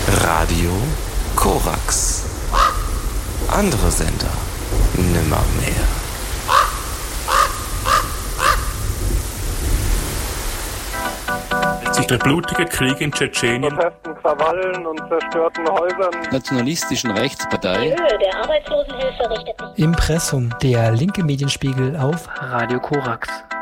Radio Korax. Andere Sender nimmermehr. Sich der blutige Krieg in Tschetschenien, Protesten, Krawallen und zerstörten Häusern, nationalistischen Rechtspartei. Die Höhe der Arbeitslosenhilfe richtet sich. Impressum, der linke Medienspiegel auf Radio Korax.